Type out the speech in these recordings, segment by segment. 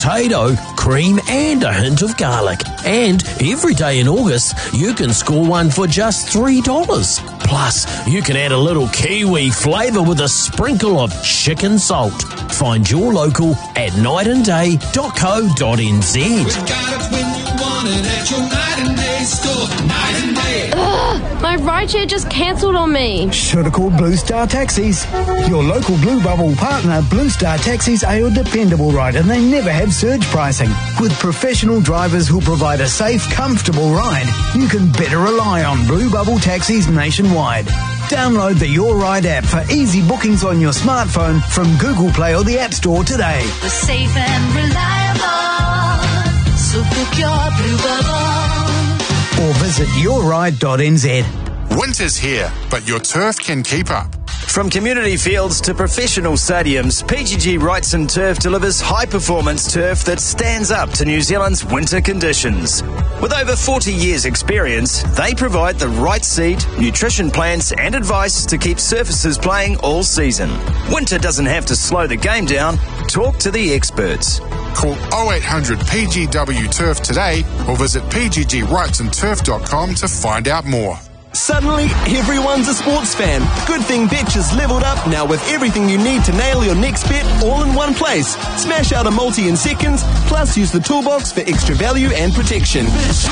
potato, cream and a hint of garlic. And every day in August, you can score one for just $3. Plus, you can add a little kiwi flavour with a sprinkle of chicken salt. Find your local at nightandday.co.nz. We've got it when you want it at your Night and Day store. Night and Day. Ugh, my rideshare just cancelled on me. Should have called Blue Star Taxis. Your local Blue Bubble partner, Blue Star Taxis, are your dependable ride, and they never have surge pricing. With professional drivers who'll provide a safe, comfortable ride, you can better rely on Blue Bubble taxis nationwide. Download the Your Ride app for easy bookings on your smartphone from Google Play or the App Store today. We're safe and reliable, so book your Blue Bubble. Or visit yourride.nz. Winter's here, but your turf can keep up. From community fields to professional stadiums, PGG Wrightson Turf delivers high-performance turf that stands up to New Zealand's winter conditions. With over 40 years' experience, they provide the right seed, nutrition plans and advice to keep surfaces playing all season. Winter doesn't have to slow the game down. Talk to the experts. Call 0800 PGW Turf today or visit pggwrightsonturf.com to find out more. Suddenly, everyone's a sports fan. Good thing Betch has leveled up now with everything you need to nail your next bet all in one place. Smash out a multi in seconds, plus use the toolbox for extra value and protection.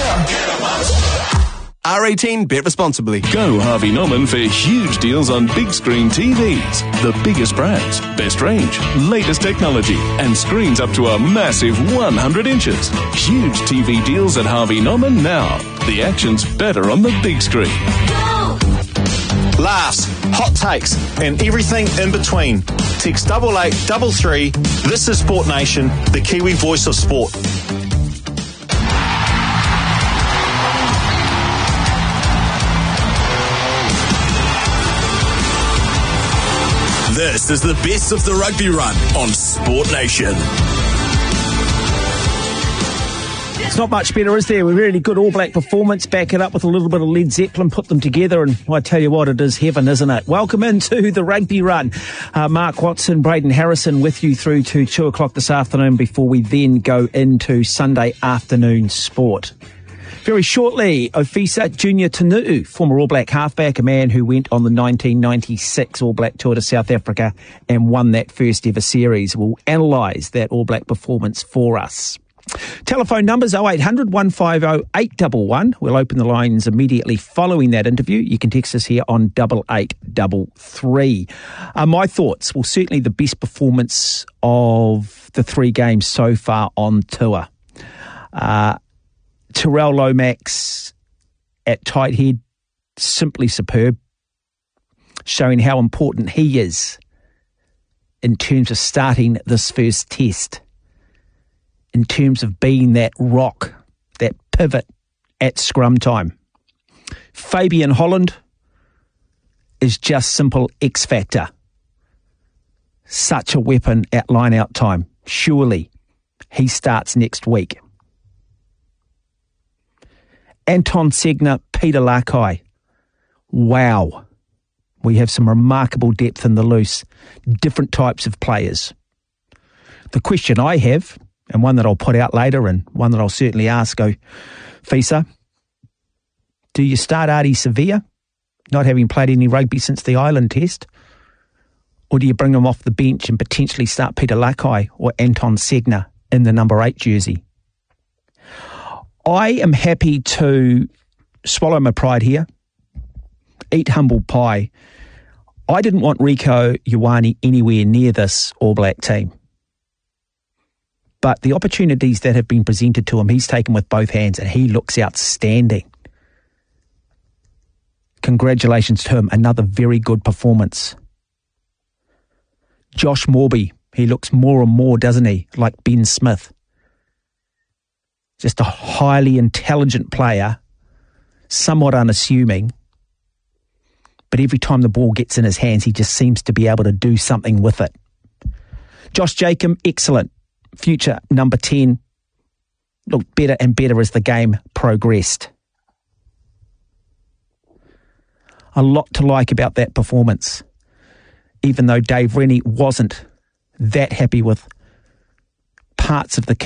R18, bet responsibly. Go Harvey Norman for huge deals on big screen TVs. The biggest brands, best range, latest technology, and screens up to a massive 100 inches. Huge TV deals at Harvey Norman now. The action's better on the big screen. Laughs, hot takes, and everything in between. Text 8833. This is Sport Nation, the Kiwi voice of sport. This is the best of the rugby run on Sport Nation. It's not much better, is there? A really good All Black performance. Back it up with a little bit of Led Zeppelin, put them together, and I tell you what, it is heaven, isn't it? Welcome into the Rugby Run. Mark Watson, Braden Harrison with you through to 2 o'clock this afternoon before we then go into Sunday afternoon sport. Very shortly, Ofisa Junior Tunu'u, former All Black halfback, a man who went on the 1996 All Black tour to South Africa and won that first ever series, will analyse that All Black performance for us. Telephone numbers 0800 150 811. We'll open the lines immediately following that interview. You can text us here on 8833. My thoughts, well, certainly the best performance of the 3 games so far on tour. Terrell Lomax at tight head, simply superb, showing how important he is in terms of starting this first test, in terms of being that rock, that pivot at scrum time. Fabian Holland is just simple X factor. Such a weapon at line-out time. Surely he starts next week. Anton Segner, Peter Lakai. Wow. We have some remarkable depth in the loose. Different types of players. The question I have, and one that I'll put out later and one that I'll certainly ask, Fisa, do you start Ardie Savea, not having played any rugby since the Island Test? Or do you bring him off the bench and potentially start Peter Lakai or Anton Segner in the number 8 jersey? I am happy to swallow my pride here, eat humble pie. I didn't want Rieko Ioane anywhere near this All Black team. But the opportunities that have been presented to him, he's taken with both hands and he looks outstanding. Congratulations to him. Another very good performance. Josh Morby, he looks more and more, doesn't he, like Ben Smith. Just a highly intelligent player, somewhat unassuming, but every time the ball gets in his hands, he just seems to be able to do something with it. Josh Jacob, excellent. Future number 10, looked better and better as the game progressed. A lot to like about that performance, even though Dave Rennie wasn't that happy with parts of the